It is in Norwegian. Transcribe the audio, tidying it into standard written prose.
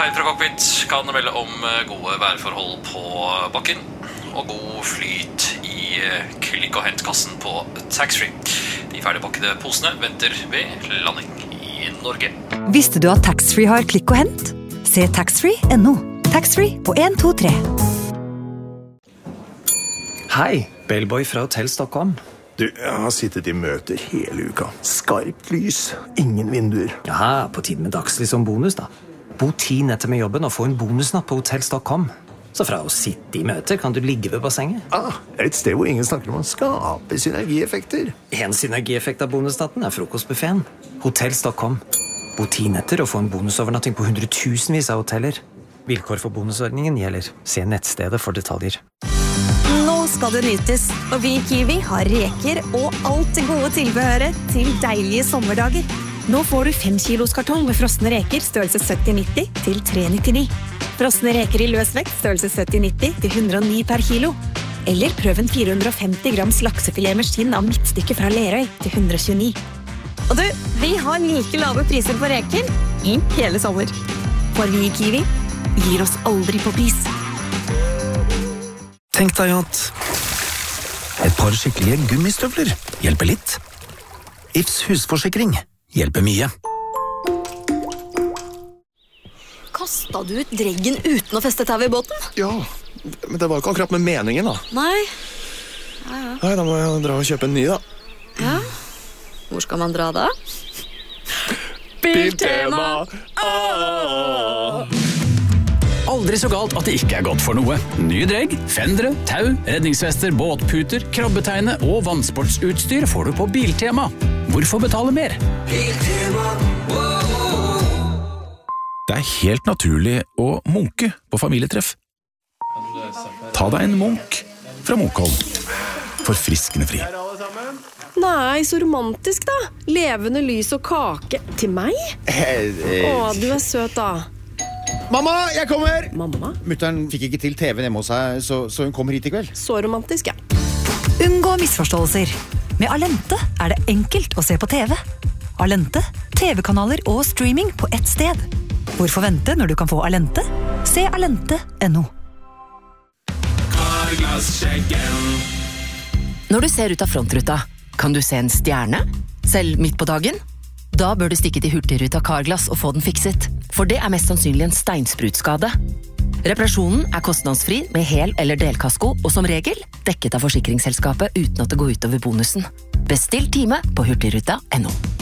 kaptein fra cockpit kan melde om gode værforhold på bakken og god flyt i klikk- og hentkassen på taxfree. De ferdigpakkede posene venter ved landing i Norge. Visste du at taxfree har klikk og hent? Se taxfree.no. Taxfree på 1, 2, 3. Hei, Bellboy fra Hotell Stockholm. Du, jeg har sittet i møter hele uka. Skarpt lys, ingen vinduer. Ja, på tiden med dagslys som bonus da. Bo 10 netter med jobben og få en bonusnatt på Hotell Stockholm. Så fra å sitte i møter kan du ligge ved bassenget. Et sted hvor ingen snakker om å skape synergieffekter. En synergieffekt av bonusnatten er frokostbuffeten. Hotell Stockholm. Bo 10 netter og få en bonusovernatting på 100,000 av hoteller. Vilkår for bonusordningen gjelder. Se nettstedet for detaljer. Nå skal det nytes, og vi i Kiwi har reker og alt det gode tilbehøret til deilige sommerdager. Nå får du 5 kilos kartong med frosne reker størrelse 70-90 til 3,99. Frosne reker i løsvekt størrelse 70-90 til 109 per kilo. Eller prøv en 450 grams laksefilet med skinn av midtstykke fra Lerøy til 129. Og du, vi har like lave priser på reker i hele sommer. For vi i Kiwi gir oss aldri på pris. Tenk deg at et par skikkelige gummistøvler hjelper litt. Ifs husforsikring hjelper mye. Kastet du ut dreggen uten å feste tau i båten? Ja, men det var jo ikke akkurat med meningen da. Nei. Nei, da må jeg dra og kjøpe en ny da. Ja. Hvor skal man dra da? Biltema! Aldri så galt at det ikke er godt for noe. Nye dregg, fendere, tau, redningsvester, båtputer, krabbeteine og vannsportsutstyr får du på Biltema. Hvorfor betale mer? Det er helt naturlig å munke på familietreff. Ta deg en munk fra Munkholm. Forfriskende fri. Nei, så romantisk da. Levende lys og kake. Til meg? Å, du er søt da. Mamma, jeg kommer! Mamma? Mutteren fikk ikke til TV hjemme hos seg, så hun kommer hit i kveld. Så romantisk, ja. Unngå misforståelser. Med Alente er det enkelt å se på TV. Alente, TV-kanaler og streaming på ett sted. Hvorfor vente når du kan få Alente? Se alente.no. Når du ser ut av frontruta, kan du se en stjerne? Selv midt på dagen? Da bør du stikke til Hurtigruta Carglass og få den fikset, for det er mest sannsynlig en steinsprutskade. Reparasjonen er kostnadsfri med hel- eller delkasko, og som regel dekket av forsikringsselskapet uten at det går ut over bonusen. Bestill time på hurtigruta.no.